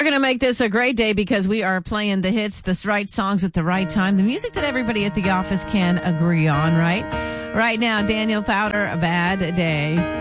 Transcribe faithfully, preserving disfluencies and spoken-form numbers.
going to make this a great day because we are playing the hits, the right songs at the right time, the music that everybody at the office can agree on, right? Right now, Daniel Powter, A Bad Day.